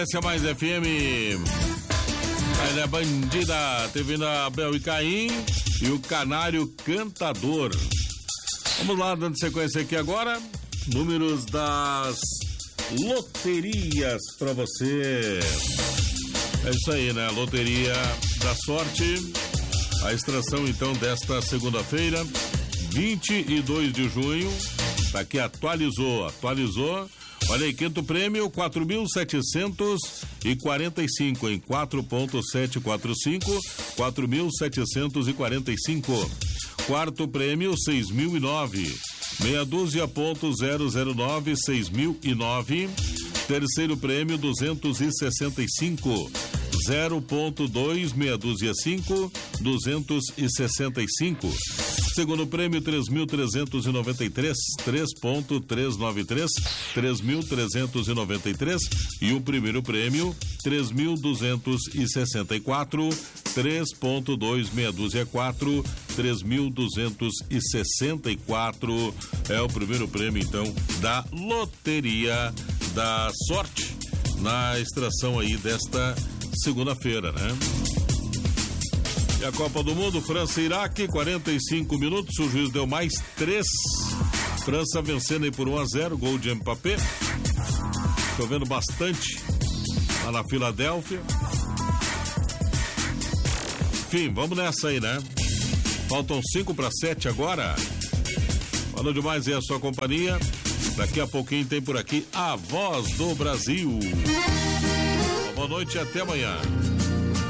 Essa é mais FM. Aí é Bandida, teve na Abel e Caim e o Canário Cantador. Vamos lá, dando sequência aqui agora. Números das loterias pra você. É isso aí, né? Loteria da Sorte. A extração então desta segunda-feira, 22 de junho. Tá aqui, atualizou. Olha aí, quinto prêmio, 4.745 em 4.745, 4.745. Quarto prêmio, 6.009, meia dúzia ponto 009, 6.009. Terceiro prêmio, 265, 0.2, meia dúzia 5, 265. Segundo prêmio, 3.393, 3.393, 3.393. E o primeiro prêmio, 3.264, 3.2, meia dúzia 4, 3.264. É o primeiro prêmio, então, da Loteria da Sorte, na extração aí desta segunda-feira, né? E a Copa do Mundo, França e Iraque, 45 minutos, o juiz deu mais 3. França vencendo aí por 1-0, gol de Mbappé. Chovendo bastante lá na Filadélfia. Enfim, vamos nessa aí, né? Faltam 5:07 agora. Falou demais aí a sua companhia. Daqui a pouquinho tem por aqui a Voz do Brasil. Boa noite e até amanhã.